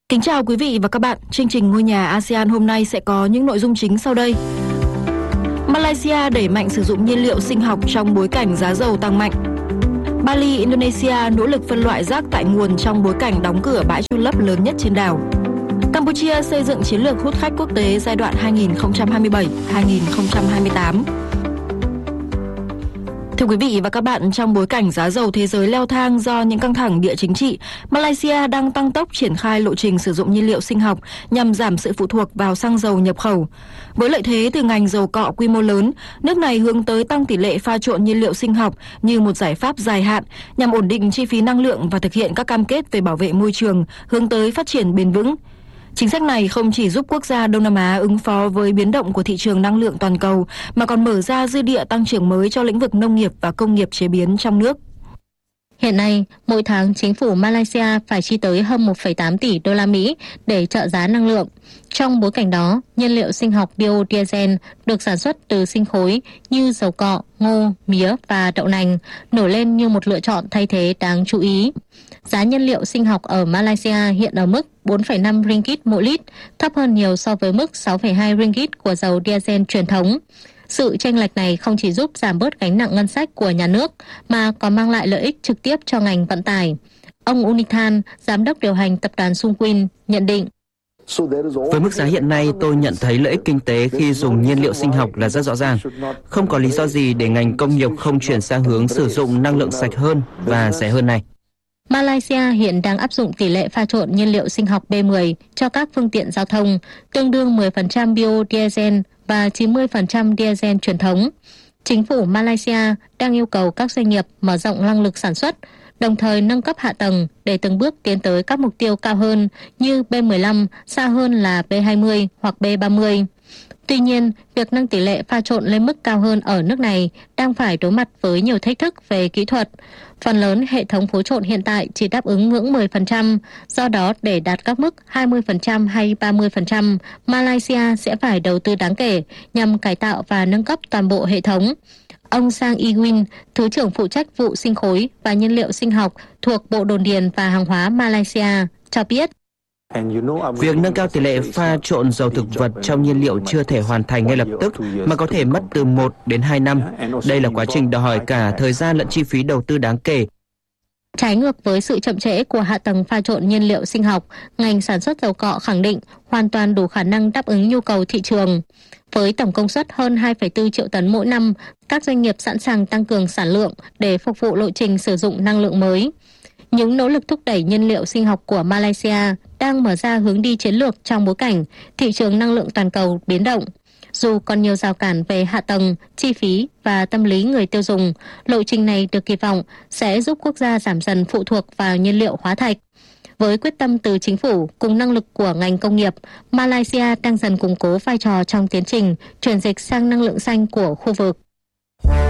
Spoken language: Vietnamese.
Kính chào quý vị và các bạn. Chương trình Ngôi nhà ASEAN hôm nay sẽ có những nội dung chính sau đây. Malaysia đẩy mạnh sử dụng nhiên liệu sinh học trong bối cảnh giá dầu tăng mạnh. Bali, Indonesia nỗ lực phân loại rác tại nguồn trong bối cảnh đóng cửa bãi chôn lấp lớn nhất trên đảo. Campuchia xây dựng chiến lược hút khách quốc tế giai đoạn 2027-2028. Thưa quý vị và các bạn, trong bối cảnh giá dầu thế giới leo thang do những căng thẳng địa chính trị, Malaysia đang tăng tốc triển khai lộ trình sử dụng nhiên liệu sinh học nhằm giảm sự phụ thuộc vào xăng dầu nhập khẩu. Với lợi thế từ ngành dầu cọ quy mô lớn, nước này hướng tới tăng tỷ lệ pha trộn nhiên liệu sinh học như một giải pháp dài hạn nhằm ổn định chi phí năng lượng và thực hiện các cam kết về bảo vệ môi trường, hướng tới phát triển bền vững. Chính sách này không chỉ giúp quốc gia Đông Nam Á ứng phó với biến động của thị trường năng lượng toàn cầu, mà còn mở ra dư địa tăng trưởng mới cho lĩnh vực nông nghiệp và công nghiệp chế biến trong nước. Hiện nay, mỗi tháng chính phủ Malaysia phải chi tới hơn 1,8 tỷ đô la Mỹ để trợ giá năng lượng. Trong bối cảnh đó, nhiên liệu sinh học biodiesel được sản xuất từ sinh khối như dầu cọ, ngô, mía và đậu nành nổi lên như một lựa chọn thay thế đáng chú ý. Giá nhiên liệu sinh học ở Malaysia hiện ở mức 4,5 ringgit mỗi lít, thấp hơn nhiều so với mức 6,2 ringgit của dầu diesel truyền thống. Sự chênh lệch này không chỉ giúp giảm bớt gánh nặng ngân sách của nhà nước mà còn mang lại lợi ích trực tiếp cho ngành vận tải. Ông Unithan, giám đốc điều hành tập đoàn Sunwin, nhận định. Với mức giá hiện nay, tôi nhận thấy lợi ích kinh tế khi dùng nhiên liệu sinh học là rất rõ ràng. Không có lý do gì để ngành công nghiệp không chuyển sang hướng sử dụng năng lượng sạch hơn và rẻ hơn này. Malaysia hiện đang áp dụng tỷ lệ pha trộn nhiên liệu sinh học B10 cho các phương tiện giao thông, tương đương 10% biodiesel và 90% diesel truyền thống. Chính phủ Malaysia đang yêu cầu các doanh nghiệp mở rộng năng lực sản xuất, đồng thời nâng cấp hạ tầng để từng bước tiến tới các mục tiêu cao hơn như B15, xa hơn là B20 hoặc B30. Tuy nhiên, việc nâng tỷ lệ pha trộn lên mức cao hơn ở nước này đang phải đối mặt với nhiều thách thức về kỹ thuật. Phần lớn hệ thống phối trộn hiện tại chỉ đáp ứng ngưỡng 10%, do đó để đạt các mức 20% hay 30%, Malaysia sẽ phải đầu tư đáng kể nhằm cải tạo và nâng cấp toàn bộ hệ thống. Ông Sang Iwin, Thứ trưởng phụ trách vụ sinh khối và nhiên liệu sinh học thuộc Bộ Đồn điền và Hàng hóa Malaysia, cho biết. Việc nâng cao tỷ lệ pha trộn dầu thực vật trong nhiên liệu chưa thể hoàn thành ngay lập tức mà có thể mất từ 1 đến 2 năm. Đây là quá trình đòi hỏi cả thời gian lẫn chi phí đầu tư đáng kể. Trái ngược với sự chậm trễ của hạ tầng pha trộn nhiên liệu sinh học, ngành sản xuất dầu cọ khẳng định hoàn toàn đủ khả năng đáp ứng nhu cầu thị trường. Với tổng công suất hơn 2,4 triệu tấn mỗi năm, các doanh nghiệp sẵn sàng tăng cường sản lượng để phục vụ lộ trình sử dụng năng lượng mới. Những nỗ lực thúc đẩy nhiên liệu sinh học của Malaysia đang mở ra hướng đi chiến lược trong bối cảnh thị trường năng lượng toàn cầu biến động. Dù còn nhiều rào cản về hạ tầng, chi phí và tâm lý người tiêu dùng, lộ trình này được kỳ vọng sẽ giúp quốc gia giảm dần phụ thuộc vào nhiên liệu hóa thạch. Với quyết tâm từ chính phủ cùng năng lực của ngành công nghiệp, Malaysia đang dần củng cố vai trò trong tiến trình chuyển dịch sang năng lượng xanh của khu vực.